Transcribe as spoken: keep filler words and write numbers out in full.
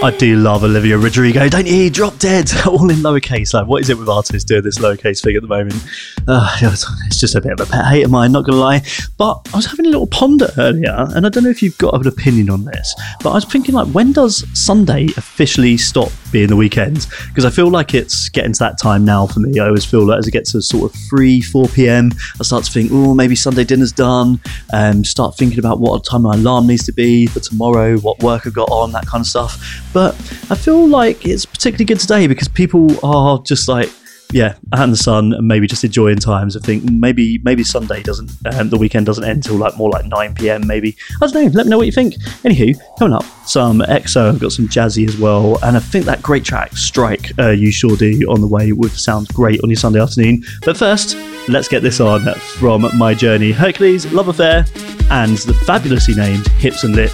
I do love Olivia Rodrigo, don't you? Drop Dead, all in lowercase. Like, what is it with artists doing this lowercase thing at the moment? Uh, it's just a bit of a pet hate of mine, not gonna lie. But I was having a little ponder earlier, and I don't know if you've got an opinion on this, but I was thinking, like, when does Sunday officially stop being the weekend? Because I feel like it's getting to that time now for me. I always feel like as it gets to sort of three, four p.m, I start to think, oh, maybe Sunday dinner's done, and start thinking about what time my alarm needs to be for tomorrow, what work I've got on, that kind of stuff. But I feel like it's particularly good today because people are just like, yeah, out in the sun and maybe just enjoying times. I think maybe maybe Sunday doesn't, um, the weekend doesn't end till like more like nine p.m. maybe. I don't know, let me know what you think. Anywho, coming up, some X O, I've got some jazzy as well, and I think that great track, Strike, uh, You Sure Do, on the way would sound great on your Sunday afternoon. But first, let's get this on from My Journey, Hercules, Love Affair, and the fabulously named Hips and Lips.